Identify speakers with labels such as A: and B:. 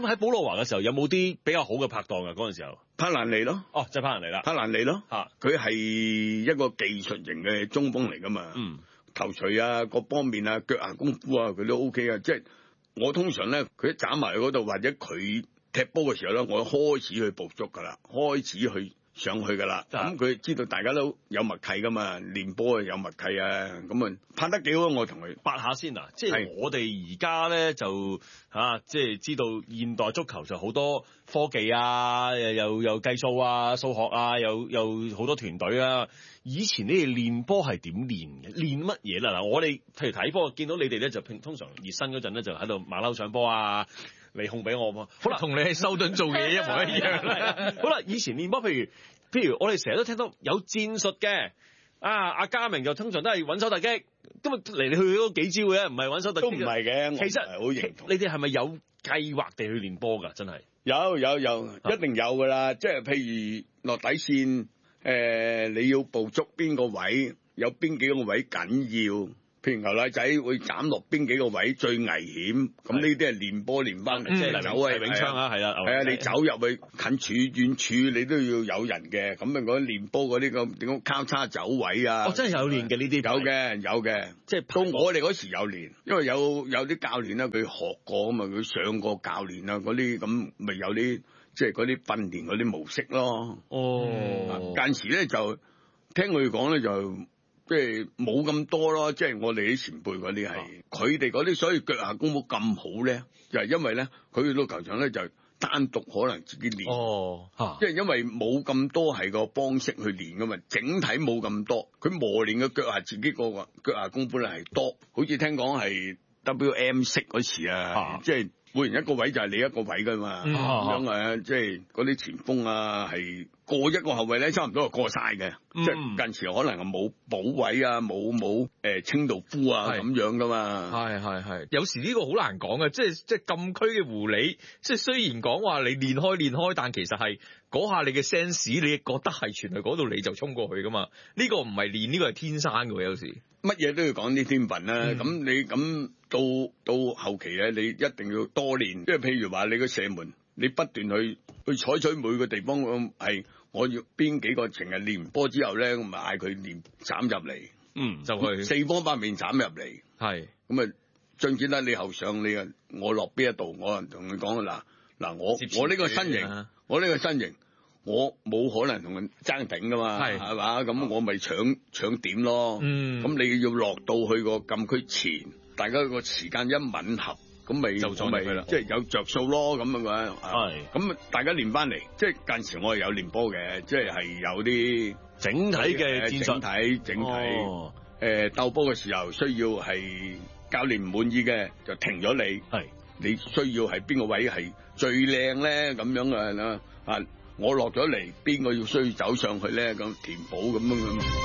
A: 喺保羅華嘅時候有冇啲比較好嘅拍檔啊？嗰陣時候，
B: 帕蘭尼咯，
A: 哦，就係帕蘭尼啦，
B: 帕蘭尼咯，佢係一個技術型嘅中鋒嚟噶嘛，頭錘啊，各方面啊，腳下功夫啊，佢都 OK 啊。即係我通常咧，佢一斬埋去嗰度，或者佢踢波嘅時候咧，我開始去捕捉噶啦，開始去上去噶啦。咁佢知道大家都有默契噶嘛，練波啊有默契啊，咁啊拍得幾好，我同佢
A: 八下先啊。即係我哋而家咧就即係知道現代足球就好多科技啊，又計數啊、數學啊，又好多團隊啊。以前你哋練波係點練嘅？練乜嘢啦？嗱，我哋譬如睇波，見到你哋咧就通常熱身嗰陣咧就喺度馬騮上波啊，你控俾我喎。好啦，
C: 同你喺修頓做嘢一模一樣啦。
A: 好啦，以前練波，譬如我哋成日都聽到有戰術嘅，阿嘉明就通常都係穩手突擊，咁啊嚟嚟去去都幾招嘅，唔係穩手突擊。
B: 都唔係嘅，
A: 其實
B: 好認同。
A: 你哋係咪有計劃地去練波㗎？真係
B: 有，一定有㗎啦。即係譬如落底線。你要捕捉邊個位，有邊幾個位緊要？譬如牛奶仔會斬落邊幾個位最危險，咁呢啲係練波練翻嚟，即係走啊
A: 永槍啊，係啊，
B: 係啊，你走入去近處遠處，你都要有人嘅。咁啊，嗰啲練波嗰啲咁點講交叉走位啊？
A: 真係有練嘅呢啲，
B: 有嘅，即係到我哋嗰時有練，因為有啲教練咧，佢學過啊嘛，佢上過教練啊嗰啲，咁咪有啲。即係嗰啲訓練嗰啲模式咯。間時咧就聽佢講咧就即係冇咁多咯。即係我哋啲前輩嗰啲係，佢哋嗰啲所以腳下功夫咁好咧，就係因為咧佢去到球場咧就單獨可能自己練。即係因為冇咁多係個方式去練噶嘛，整體冇咁多，佢磨練嘅腳下自己個腳下功夫咧係多。好似聽講係 WM 式嗰時啊，即係。每人一個位就係你一個位噶嘛，咁樣啊，即係嗰啲前鋒啊，係過一個後衛咧，差唔多係過晒嘅。即係近時可能冇補位啊，冇清道夫啊咁樣噶嘛。
C: 係，有時呢個好難講嘅，即係禁區嘅狐狸，即係雖然講話你練開，但其實係嗰下你嘅 sense，你覺得係傳去嗰度你就衝過去噶嘛。呢個唔係練，呢個係天生嘅。有時
B: 乜嘢都要講啲天分啦。咁你咁到後期咧，你一定要多練。即係譬如話你個射門，你不斷去採取每個地方係我要邊幾個成日練完波之後咧，我咪嗌佢練斬入嚟，
C: 就去
B: 四方八面斬入嚟。
C: 係
B: 咁啊，進展得你後上你啊，我落邊一度，我同你講嗱，我呢個身形，我冇可能同人爭頂噶嘛，係嘛？咁我咪搶點咯。咁你要落到去個禁區前，大家個時間一吻合，咁咪即係有着數咯。咁樣咁大家練翻嚟，即係間時我係有練波嘅，即係有啲
A: 整體嘅戰術，
B: 整體鬥波嘅時候需要係教練唔滿意嘅就停咗你，你需要係邊個位係最靚咧？咁樣我落咗嚟，邊個要需要走上去咧？咁填補咁樣。